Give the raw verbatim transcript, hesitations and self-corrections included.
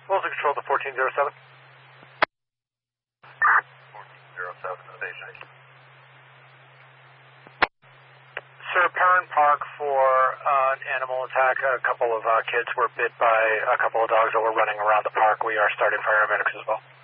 Wilson Control to fourteen zero seven. fourteen zero seven, station. Sir, Perrin Park for uh, an animal attack. A couple of uh, kids were bit by a couple of dogs that were running around the park. We are starting paramedics as well.